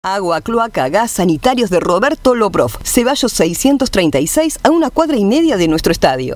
Agua, cloaca, gas, sanitarios de Roberto Loprov. Ceballos 636 a 1,5 cuadras de nuestro estadio.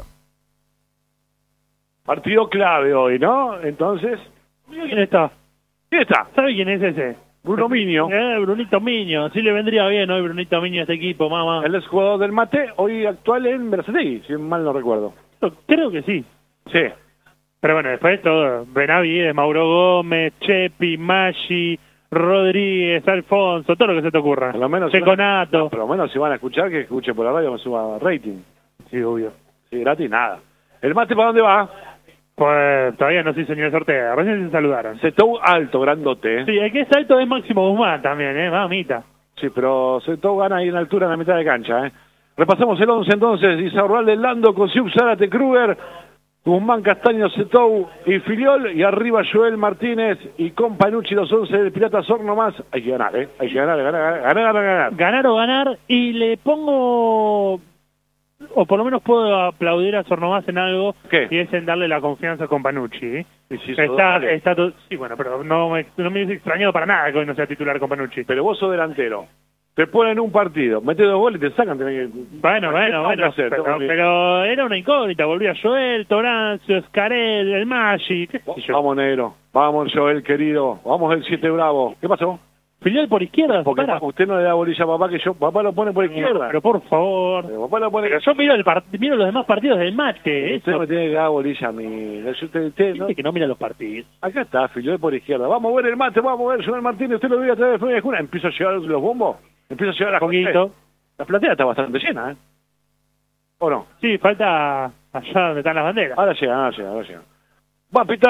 Partido clave hoy, ¿no? Entonces... ¿Quién está? ¿Quién está? ¿Sabe quién es ese? Bruno Miño. Brunito Miño. Sí le vendría bien hoy Brunito Miño a este equipo, mamá. El exjugador del Mate, hoy actual en Berazategui, si mal no recuerdo. Creo que sí. Sí. Pero bueno, después todo. Benavides, Mauro Gómez, Chepi, Maggi, Rodríguez, Alfonso, todo lo que se te ocurra. Por lo menos Seconato. Por lo menos si van a escuchar, que escuche por la radio, me suba rating. Sí, obvio. Sí, gratis, nada. ¿El Mate para dónde va? Pues todavía no soy señor Sortea, recién se saludaron. Setou alto, grandote. Sí, el que es alto es Máximo Guzmán también, mamita. Sí, pero Setou gana ahí en altura en la mitad de cancha, Repasamos el 11 entonces. Izarralde, Lando, Kosiuk, Zárate, Kruger, Guzmán, Castaño, Setou y Filiol. Y arriba Joel Martínez y con Panucci, los 11 del Pirata Sorno más. Hay que ganar, Hay que ganar. Ganar o ganar, y le pongo... O por lo menos puedo aplaudir a Sornomás en algo. ¿Qué? Y es en darle la confianza con Panucci. Y si Sí, bueno, pero no me hubiese extrañado para nada que hoy no sea titular con Panucci. Pero vos sos delantero. Te ponen un partido, metes 2 goles y te sacan. Bueno, pero era una incógnita. Volvía Joel, Torancio, Escarel, el Maggi. Vamos, negro. Vamos, Joel, querido. Vamos, el 7 Bravo. ¿Qué pasó? Filial por izquierda. Porque usted no le da bolilla a papá, que papá lo pone por izquierda. Pero por favor. Papá lo pone... Pero yo miro los demás partidos del Mate. Usted me tiene que dar bolilla a mí. Usted ¿no? Que no mira los partidos. Acá está, Filial por izquierda. Vamos a ver el Mate, vamos a ver Joel Martínez. Usted lo ve a través de Florida. Empieza a llegar los bombos. Empieza a llegar las poquito. La platea está bastante llena, ¿O no? Sí, falta allá donde están las banderas. Ahora llega. Va a pitar.